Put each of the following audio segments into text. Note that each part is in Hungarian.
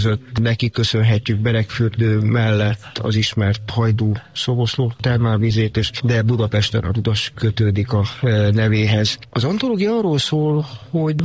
Neki köszönhetjük Beregfürdő mellett az ismert Hajdú-Szoboszló termálvizét, de Budapesten a Rudas kötődik a nevéhez. Az antológia arról szól, hogy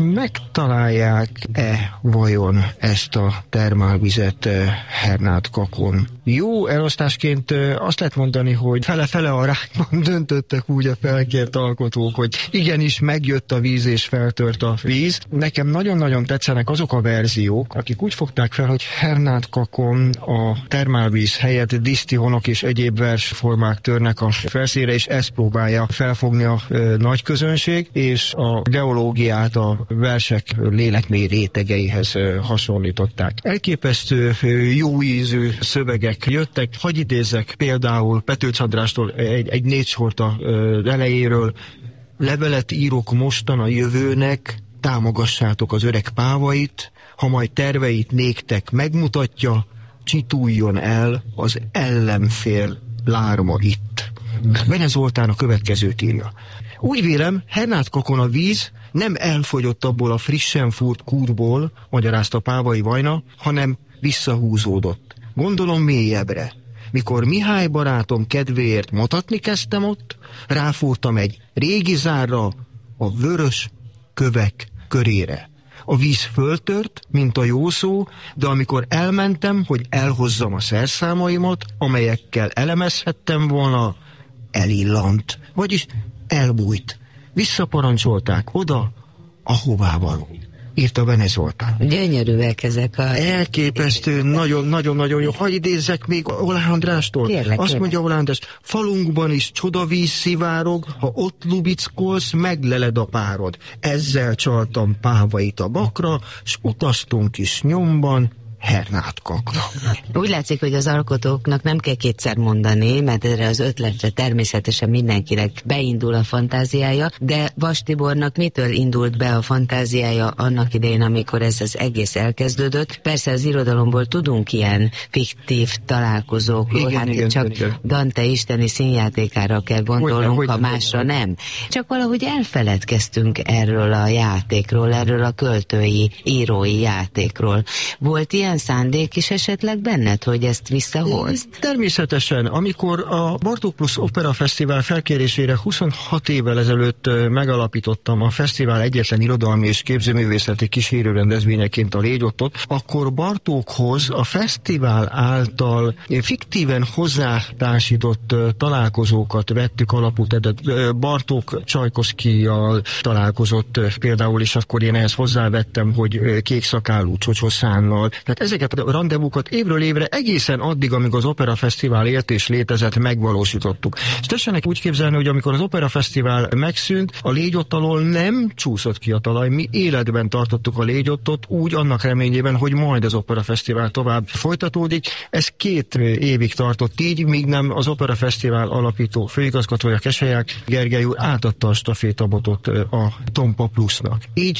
megtalálják-e vajon ezt a termálvizet Hernád-Kakon. Jó elosztásként azt lehet mondani, hogy fele-fele arányban döntöttek úgy a felkért alkotók, hogy igenis megjött a víz és feltört a víz. Nekem nagyon-nagyon tetszenek azok a verziók, akik úgy fogták fel, hogy Hernád-Kakon a termálvíz helyett disztihonok és egyéb versformák törnek a felszínre, és ezt próbálja felfogni a nagy közönség, és a geológiát a versek lélekmély rétegeihez hasonlították. Elképesztő jó ízű szövegek jöttek. Hadd idézzek például Petőcs Andrástól egy 4 sort az elejéről. Levelet írok mostan a jövőnek, támogassátok az öreg pávait, ha majd terveit néktek megmutatja, csituljon el az ellenfél lárma itt. Bene Zoltán a következőt írja. Úgy vélem, Hernád-Kakon a víz nem elfogyott abból a frissen fúrt kútból, magyarázta Pávai Vajna, hanem visszahúzódott. Gondolom mélyebbre. Mikor Mihály barátom kedvéért motatni kezdtem ott, ráfúrtam egy régi zárra, a vörös kövek körére. A víz föltört, mint a jó szó, de amikor elmentem, hogy elhozzam a szerszámaimat, amelyekkel elemezhettem volna, elillant, vagyis elbújt. Visszaparancsolták oda, ahová való. Írta Bene Zoltán. Gyönyörűek ezek a... Elképesztő, nagyon-nagyon jó. Ha idézzek még Oláh Andrástól. Azt mondja Oláh András, falunkban is csodavíz szivárog, ha ott lubickolsz, megleled a párod. Ezzel csaltam Pávait a bakra, s utaztunk is nyomban Hernád-Kakra. Úgy látszik, hogy az alkotóknak nem kell kétszer mondani, mert erre az ötletre természetesen mindenkinek beindul a fantáziája, de Vas Tibornak mitől indult be a fantáziája annak idején, amikor ez az egész elkezdődött? Persze az irodalomból tudunk ilyen fiktív találkozókról, igen, csak igen. Dante isteni színjátékára kell gondolnunk, ha másra nem. Csak valahogy elfeledkeztünk erről a játékról, erről a költői, írói játékról. Volt ilyen szándék is esetleg benned, hogy ezt visszahozd? Természetesen. Amikor a Bartók Plusz Opera Fesztivál felkérésére 26 évvel ezelőtt megalapítottam a fesztivál egyetlen irodalmi és képzőművészeti kísérő rendezvényeként a Légyottot, akkor Bartókhoz a fesztivál által fiktíven hozzátársított találkozókat vettük alapul, tehát Bartók Csajkovszkijjal találkozott például, és akkor én ehhez hozzávettem, hogy kékszakálú Csocsoszánnal. Tehát ezeket a rendezvúkat évről évre egészen addig, amíg az Opera Fesztivál élt és létezett, megvalósítottuk. És tessenek úgy képzelni, hogy amikor az Opera Fesztivál megszűnt, a Légyott alól nem csúszott ki a talaj. Mi életben tartottuk a Légyottot úgy annak reményében, hogy majd az Opera Fesztivál tovább folytatódik. Ez 2 évig tartott így, míg nem az Opera Fesztivál alapító főigazgatója, Keselyák Gergely úr átadta a stafétabotot a Tompa Plusznak. Így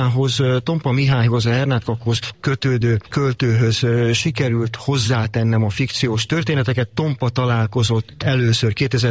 Tompa Mihályhoz, a Hernád-Kakhoz kötődő költőhöz sikerült hozzátennem a fikciós történeteket. Tompa találkozott először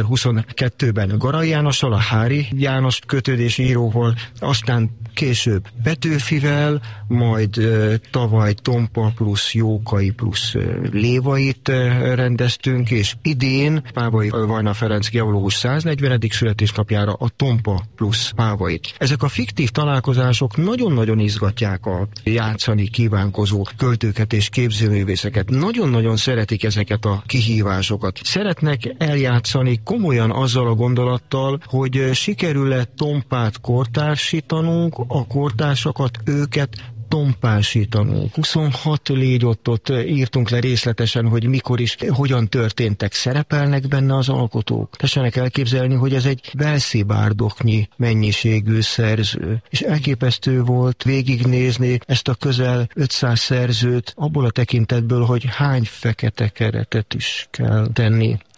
2022-ben Garai Jánossal, a Hári János kötődési íróval, aztán később Petőfivel, majd tavaly Tompa plusz Jókai plusz Lévait rendeztünk, és idén Pávai Vajna Ferenc geológus 140. születésnapjára a Tompa plusz Pávait. Ezek a fiktív találkozások nagyon-nagyon izgatják a játszani kívánkozó költőket és képzőművészeket. Nagyon-nagyon szeretik ezeket a kihívásokat. Szeretnek eljátszani komolyan azzal a gondolattal, hogy sikerül-e Tompát kortársítanunk, a kortársakat, őket tompásítanunk. 26 Légyottot írtunk le részletesen, hogy mikor is, hogyan történtek. Szerepelnek benne az alkotók. Tessenek elképzelni, hogy ez egy velszibárdoknyi mennyiségű szerző. És elképesztő volt végignézni ezt a közel 500 szerzőt abból a tekintetből, hogy hány fekete keretet is kell tenni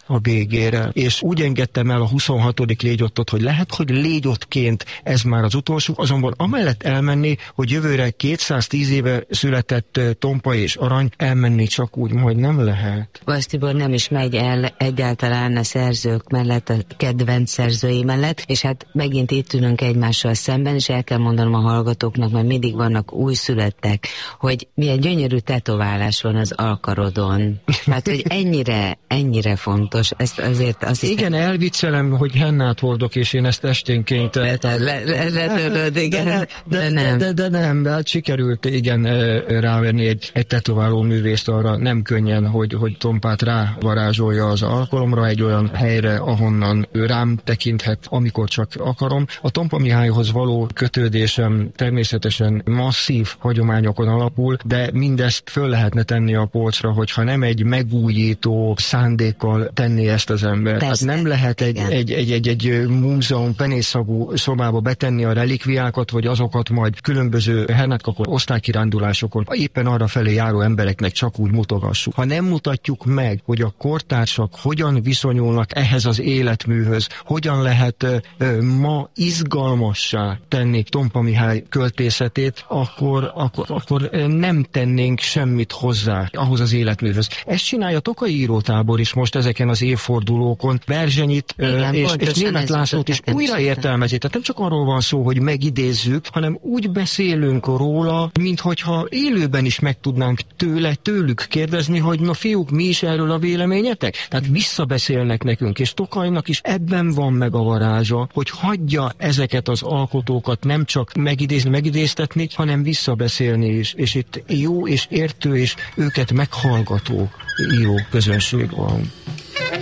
a végére. És úgy engedtem el a 26. légyottot, hogy lehet, hogy légyottként ez már az utolsó, azonban amellett elmenni, hogy jövőre 210 éve született Tompa és Arany, elmenni csak úgy majd nem lehet. Vas Tibor nem is megy el egyáltalán a szerzők mellett, a kedvenc szerzői mellett, és hát megint itt ülünk egymással szemben, és el kell mondanom a hallgatóknak, mert mindig vannak újszülöttek, hogy milyen gyönyörű tetoválás van az alkarodon. Hát, hogy ennyire fontos. Ezt azért azt igen, elviccelem, hogy hennát hordok, és én ezt esténként... Letöröd, igen. De nem, hát sikerült, igen, rávenni egy tetováló művészt arra, nem könnyen, hogy Tompát rávarázsolja az alkalomra, egy olyan helyre, ahonnan ő rám tekinthet, amikor csak akarom. A Tompa Mihályhoz való kötődésem természetesen masszív hagyományokon alapul, de mindezt föl lehetne tenni a polcra, hogyha nem egy megújító szándékkal tenni ezt az ember. Hát nem lehet egy múzeum penészszagú szobába betenni a relikviákat, hogy azokat majd különböző hernátkakor, osztálykirándulásokon éppen arra felé járó embereknek csak úgy mutogassuk. Ha nem mutatjuk meg, hogy a kortársak hogyan viszonyulnak ehhez az életműhöz, hogyan lehet ma izgalmassá tenni Tompa Mihály költészetét, akkor nem tennénk semmit hozzá ahhoz az életműhöz. Ezt csinálja Tokai írótábor is most ezeken az évfordulókon. Berzsenyit és Németh Lászlót is újraértelmezi. Tehát nem csak arról van szó, hogy megidézzük, hanem úgy beszélünk róla, minthogyha élőben is meg tudnánk tőlük kérdezni, hogy na fiúk, mi is erről a véleményetek? Tehát visszabeszélnek nekünk, és Tokajnak is ebben van meg a varázsa, hogy hagyja ezeket az alkotókat nem csak megidéztetni, hanem visszabeszélni is. És itt jó és értő és őket meghallgató író közönség van.